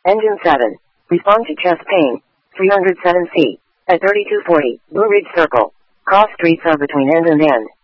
Engine 7. Respond to chest pain. 307 feet. At 3240, Blue Ridge Circle. Cross streets are between end and end.